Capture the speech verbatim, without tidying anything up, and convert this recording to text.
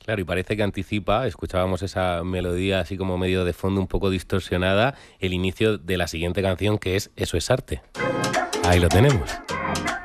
Claro, y parece que anticipa, escuchábamos esa melodía así como medio de fondo un poco distorsionada, el inicio de la siguiente canción que es Eso es arte. Ahí lo tenemos.